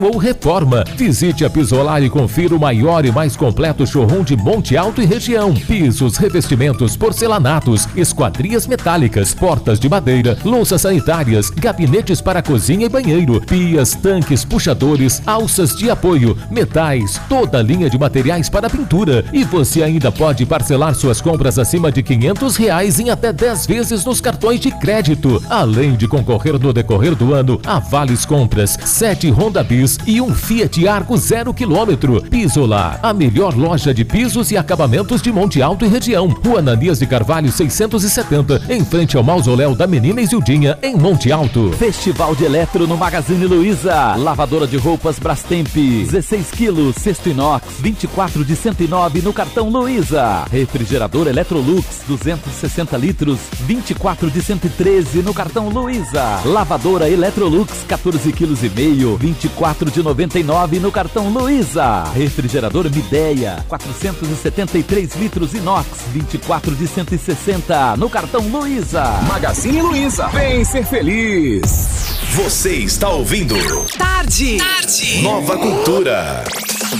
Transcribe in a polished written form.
ou reforma. Visite a Pisolar e confira o maior e mais completo showroom de Monte Alto e região. Pisos, revestimentos, porcelanatos, esquadrias metálicas, portas de madeira, louças sanitárias, gabinetes para cozinha e banheiro, pias, tanques, puxadores, alças de apoio, metais, toda a linha de materiais para pintura. E você ainda pode parcelar suas compras acima de R$500 em até 10 vezes nos cartões de crédito. Além de concorrer no decorrer do ano a vales compras, 7 Honda Bis e um Fiat Argo 0 km. Pisolar, a melhor loja de pisos e acabamentos de Monte Alto e região. Rua Ananias de Carvalho 670, em frente ao Mausoléu da Menina Isildinha, em Monte Alto. Festival de Eletro no Magazine Luiza. Lavadora de roupas Brastemp, 16 quilos, cesto inox, 24 de 109 no cartão Luiza. Refrigerador Electrolux, 260 litros, 24 de 113 no cartão Luiza. Lavadora Electrolux, 14 quilos e meio, 24 de 99 no cartão Luiza. Refrigerador Midea, 473 litros inox, 24 de 160 no cartão Luiza. Magazine Luiza, vem ser feliz. Você está ouvindo Tarde. Nova Cultura.